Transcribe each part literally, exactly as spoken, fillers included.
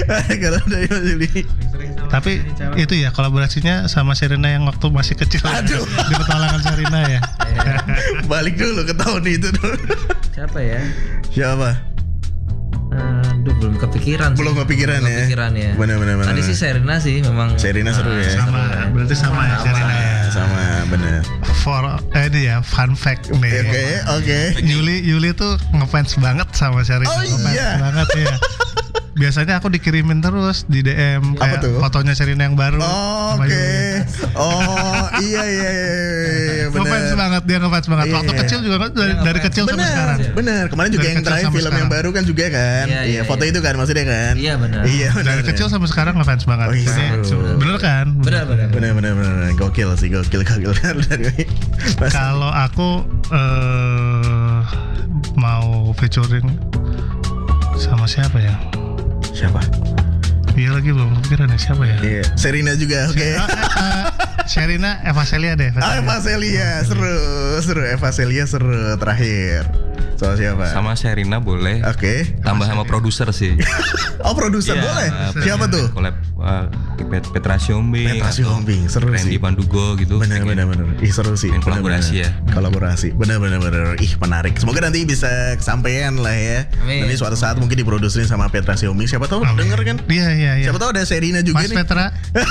Kalau dari Mas Yuli. Tapi itu ya kolaborasinya sama Sherina yang waktu masih kecil. Aduh. Di petualangan Sherina ya. Balik dulu ke tahun itu dulu. Siapa ya? Siapa? Aduh, belum kepikiran sih. Belum kepikiran belum ya. Kepikiran ya. Benar-benar. Tadi sih Sherina sih memang. Sherina seru Nah, ya. Sama, berarti sama ya Sherina ya. Sama, benar. For eh, ini ya fun fact nih. Oke, oke. Yuli Yuli tuh ngefans banget sama Sherina. Oh, ngefans iya. banget ya. Biasanya aku dikirimin terus di D M Apa kayak tuh? fotonya Sherina yang baru. Oh, sama oke. Yuli. Oh, iya iya iya, iya Ngefans benar. banget dia ngefans banget. Iya, Waktu iya. kecil juga kan dari, dari kecil sampai Benar, sekarang. benar. Kemarin juga Dari yang kecil terakhir sampai film yang sekarang. baru kan juga kan. Iya, Iya, iya, foto iya. itu kan maksudnya kan. Iya, benar. Iya, benar. Dari kecil sampai sekarang ngefans banget. Oh, iya, Jadi, seru. bener kan? Benar, benar. Benar benar benar. Gokil sih, gokil gokil. Mas- Kalau aku eh mau featuring sama siapa ya? Siapa? Iya lagi belum kepikiran ya siapa ya? Iya, Sherina juga, oke. Ah, eh, eh, Sherina, Eva Celia deh. Ah, Eva Celia, seru, seru. Eva Celia seru terakhir. Soal siapa? Sama Sherina boleh. Oke. Tambah sama produser sih. Oh, produser Iya, boleh. pengen Siapa tuh? Collab uh, Pet- Petra Siombing. Petra atau Siombing, seru Randy sih. Pandugo gitu. Benar Pengen- benar benar. Ih seru sih. pengen Benar, kolaborasi benar. ya. Kolaborasi. Benar benar benar. Ih menarik. Semoga nanti bisa kesampaian lah ya. Amin. Nanti suatu saat mungkin diproduksi sama Petra Siombing. Siapa tahu Amin. denger kan? Iya iya iya. Siapa tahu ada Sherina juga Mas nih. Petra.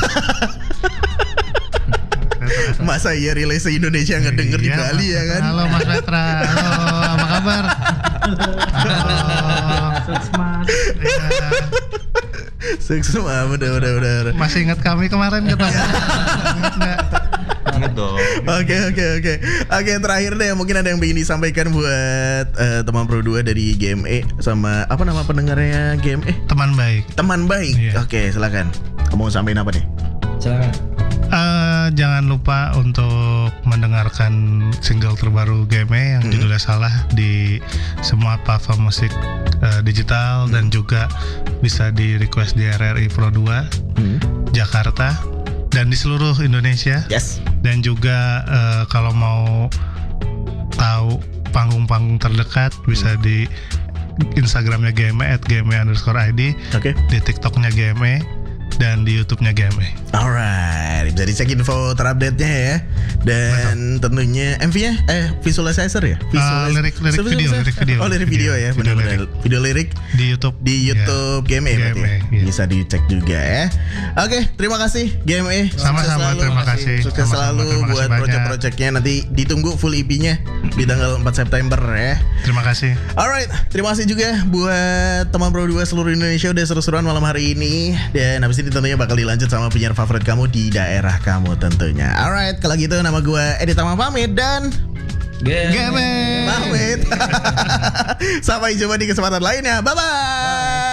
Masa iya rilis Indonesia nggak denger di Iya, Bali Mas ya kan? Petra. Halo Mas Petra. Halo, apa kabar? Halo. Iya. Sukses mah, udah udah udah. udah. Masih ingat kami kemarin ketemu? Ingat nggak? Ingat dong. Oke oke oke oke terakhir deh mungkin ada yang ingin disampaikan buat eh, teman Pro dua dari G M E sama apa nama pendengarnya G M E? Teman baik. Teman baik. Iya. Oke silakan. Kamu mau sampaikan apa nih? Silakan. Eh, jangan lupa untuk mendengarkan single terbaru G M E yang Hmm. judulnya Salah di semua platform musik eh, digital dan juga bisa di request di R R I Pro dua Hmm. Jakarta dan di seluruh Indonesia. Yes. Dan juga eh, kalau mau tahu panggung-panggung terdekat bisa di Instagramnya G M E at G M E underscore I D, Oke. di TikToknya G M E dan di YouTube-nya G M E. Alright, bisa dicek info terupdate-nya ya. Dan tentunya M V-nya eh visualizer ya? Uh, lirik- lirik video, lirik video. Oh, lirik video, ya, Video benar-benar. Video lirik Di YouTube. di YouTube G M E berarti ya? G M E, iya. Bisa dicek juga ya. Oke, terima kasih G M E. Sukses Sama-sama, selalu. terima kasih. Sukses Sama-sama, selalu terima kasih buat banyak. project-projectnya. Nanti ditunggu full E P-nya di tanggal empat September ya. Terima kasih. Alright, terima kasih juga buat teman Pro dua seluruh Indonesia udah seru-seruan malam hari ini. Dan habis ini tentunya bakal dilanjut sama penyiar favorit kamu di daerah kamu tentunya. Alright, kalau gitu nama gue Edi Tama pamit dan G M E. pamit. Sampai jumpa di kesempatan lainnya. Bye-bye.